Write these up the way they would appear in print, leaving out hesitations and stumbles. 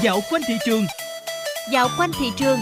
Dạo quanh thị trường. Dạo quanh thị trường.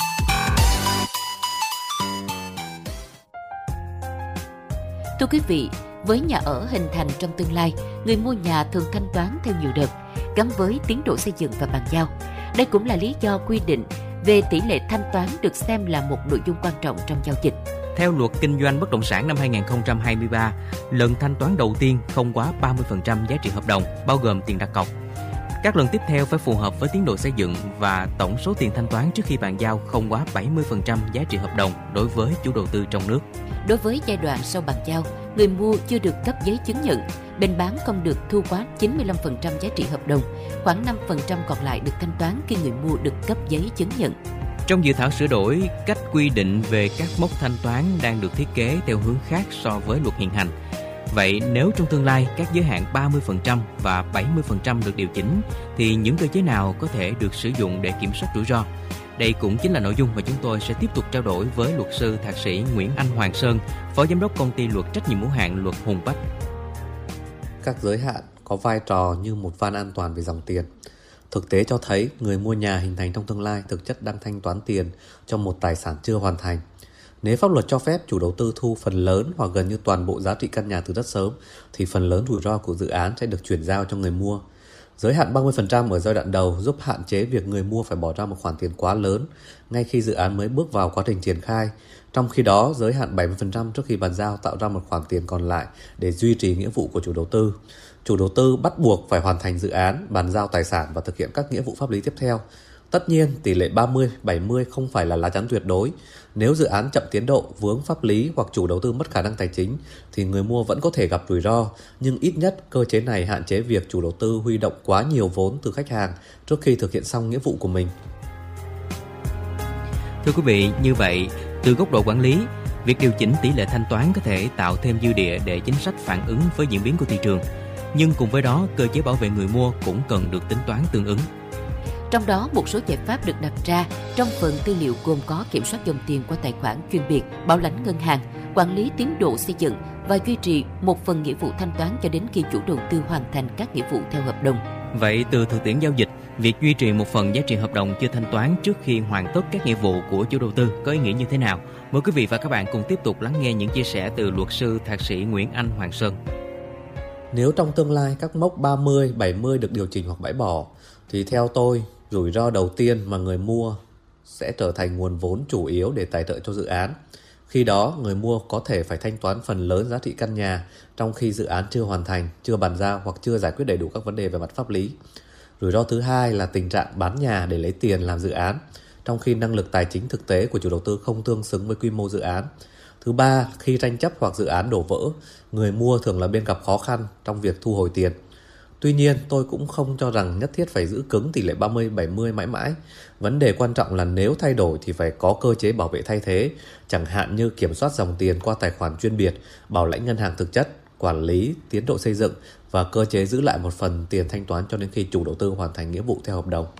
Thưa quý vị, với nhà ở hình thành trong tương lai, người mua nhà thường thanh toán theo nhiều đợt, gắn với tiến độ xây dựng và bàn giao. Đây cũng là lý do quy định về tỷ lệ thanh toán được xem là một nội dung quan trọng trong giao dịch. Theo luật kinh doanh bất động sản năm 2023, lần thanh toán đầu tiên không quá 30% giá trị hợp đồng, bao gồm tiền đặt cọc. Các lần tiếp theo phải phù hợp với tiến độ xây dựng và tổng số tiền thanh toán trước khi bàn giao không quá 70% giá trị hợp đồng đối với chủ đầu tư trong nước. Đối với giai đoạn sau bàn giao, người mua chưa được cấp giấy chứng nhận, bên bán không được thu quá 95% giá trị hợp đồng, khoảng 5% còn lại được thanh toán khi người mua được cấp giấy chứng nhận. Trong dự thảo sửa đổi, cách quy định về các mốc thanh toán đang được thiết kế theo hướng khác so với luật hiện hành. Vậy nếu trong tương lai các giới hạn 30% và 70% được điều chỉnh, thì những cơ chế nào có thể được sử dụng để kiểm soát rủi ro? Đây cũng chính là nội dung mà chúng tôi sẽ tiếp tục trao đổi với luật sư thạc sĩ Nguyễn Anh Hoàng Sơn, Phó Giám đốc Công ty Luật Trách nhiệm hữu hạn Luật Hùng Bách. Các giới hạn có vai trò như một van an toàn về dòng tiền. Thực tế cho thấy người mua nhà hình thành trong tương lai thực chất đang thanh toán tiền cho một tài sản chưa hoàn thành. Nếu pháp luật cho phép chủ đầu tư thu phần lớn hoặc gần như toàn bộ giá trị căn nhà từ rất sớm, thì phần lớn rủi ro của dự án sẽ được chuyển giao cho người mua. Giới hạn 30% ở giai đoạn đầu giúp hạn chế việc người mua phải bỏ ra một khoản tiền quá lớn ngay khi dự án mới bước vào quá trình triển khai. Trong khi đó, giới hạn 70% trước khi bàn giao tạo ra một khoản tiền còn lại để duy trì nghĩa vụ của chủ đầu tư. Chủ đầu tư bắt buộc phải hoàn thành dự án, bàn giao tài sản và thực hiện các nghĩa vụ pháp lý tiếp theo. Tất nhiên, tỷ lệ 30-70 không phải là lá chắn tuyệt đối. Nếu dự án chậm tiến độ, vướng pháp lý hoặc chủ đầu tư mất khả năng tài chính, thì người mua vẫn có thể gặp rủi ro. Nhưng ít nhất, cơ chế này hạn chế việc chủ đầu tư huy động quá nhiều vốn từ khách hàng trước khi thực hiện xong nghĩa vụ của mình. Thưa quý vị, như vậy, từ góc độ quản lý, việc điều chỉnh tỷ lệ thanh toán có thể tạo thêm dư địa để chính sách phản ứng với diễn biến của thị trường. Nhưng cùng với đó, cơ chế bảo vệ người mua cũng cần được tính toán tương ứng. Trong đó, một số giải pháp được đặt ra trong phần tư liệu gồm có kiểm soát dòng tiền qua tài khoản chuyên biệt, bảo lãnh ngân hàng, quản lý tiến độ xây dựng và duy trì một phần nghĩa vụ thanh toán cho đến khi chủ đầu tư hoàn thành các nghĩa vụ theo hợp đồng. Vậy từ thực tiễn giao dịch, việc duy trì một phần giá trị hợp đồng chưa thanh toán trước khi hoàn tất các nghĩa vụ của chủ đầu tư có ý nghĩa như thế nào? Mời quý vị và các bạn cùng tiếp tục lắng nghe những chia sẻ từ luật sư thạc sĩ Nguyễn Anh Hoàng Sơn. Nếu trong tương lai các mốc 30, 70 được điều chỉnh hoặc bãi bỏ, thì theo tôi, rủi ro đầu tiên mà người mua sẽ trở thành nguồn vốn chủ yếu để tài trợ cho dự án. Khi đó, người mua có thể phải thanh toán phần lớn giá trị căn nhà trong khi dự án chưa hoàn thành, chưa bàn giao hoặc chưa giải quyết đầy đủ các vấn đề về mặt pháp lý. Rủi ro thứ hai là tình trạng bán nhà để lấy tiền làm dự án, trong khi năng lực tài chính thực tế của chủ đầu tư không tương xứng với quy mô dự án. Thứ ba, khi tranh chấp hoặc dự án đổ vỡ, người mua thường là bên gặp khó khăn trong việc thu hồi tiền. Tuy nhiên, tôi cũng không cho rằng nhất thiết phải giữ cứng tỷ lệ 30-70 mãi mãi. Vấn đề quan trọng là nếu thay đổi thì phải có cơ chế bảo vệ thay thế, chẳng hạn như kiểm soát dòng tiền qua tài khoản chuyên biệt, bảo lãnh ngân hàng thực chất, quản lý tiến độ xây dựng và cơ chế giữ lại một phần tiền thanh toán cho đến khi chủ đầu tư hoàn thành nghĩa vụ theo hợp đồng.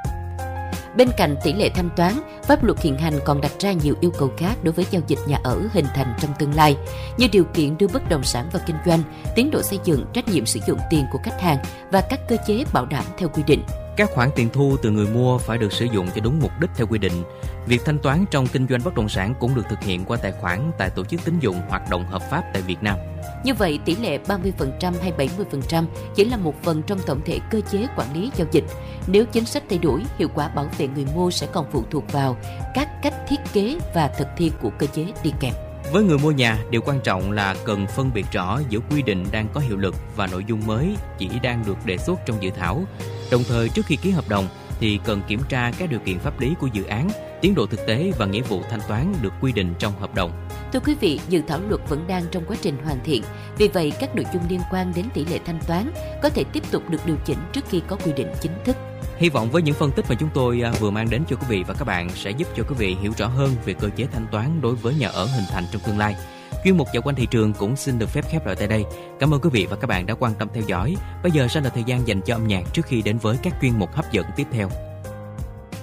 Bên cạnh tỷ lệ thanh toán, pháp luật hiện hành còn đặt ra nhiều yêu cầu khác đối với giao dịch nhà ở hình thành trong tương lai, như điều kiện đưa bất động sản vào kinh doanh, tiến độ xây dựng, trách nhiệm sử dụng tiền của khách hàng và các cơ chế bảo đảm theo quy định. Các khoản tiền thu từ người mua phải được sử dụng cho đúng mục đích theo quy định. Việc thanh toán trong kinh doanh bất động sản cũng được thực hiện qua tài khoản tại tổ chức tín dụng hoạt động hợp pháp tại Việt Nam. Như vậy, tỷ lệ 30% hay 70% chỉ là một phần trong tổng thể cơ chế quản lý giao dịch. Nếu chính sách thay đổi, hiệu quả bảo vệ người mua sẽ còn phụ thuộc vào các cách thiết kế và thực thi của cơ chế đi kèm. Với người mua nhà, điều quan trọng là cần phân biệt rõ giữa quy định đang có hiệu lực và nội dung mới chỉ đang được đề xuất trong dự thảo. Đồng thời, trước khi ký hợp đồng thì cần kiểm tra các điều kiện pháp lý của dự án, tiến độ thực tế và nghĩa vụ thanh toán được quy định trong hợp đồng. Thưa quý vị, dự thảo luật vẫn đang trong quá trình hoàn thiện. Vì vậy, các nội dung liên quan đến tỷ lệ thanh toán có thể tiếp tục được điều chỉnh trước khi có quy định chính thức. Hy vọng với những phân tích mà chúng tôi vừa mang đến cho quý vị và các bạn sẽ giúp cho quý vị hiểu rõ hơn về cơ chế thanh toán đối với nhà ở hình thành trong tương lai. Chuyên mục Dạo quanh thị trường cũng xin được phép khép lại tại đây. Cảm ơn quý vị và các bạn đã quan tâm theo dõi. Bây giờ sẽ là thời gian dành cho âm nhạc trước khi đến với các chuyên mục hấp dẫn tiếp theo.